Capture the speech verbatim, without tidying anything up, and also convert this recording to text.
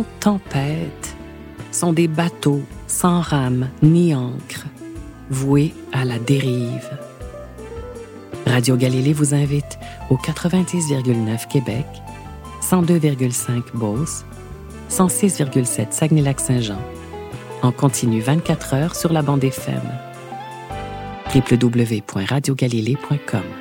tempête sont des bateaux sans rame ni ancre, voués à la dérive. Radio Galilée vous invite au quatre-vingt-dix virgule neuf Québec, cent deux virgule cinq Beauce, cent six virgule sept Saguenay-Lac-Saint-Jean, en continu vingt-quatre heures sur la bande F M. w w w point radio galilée point com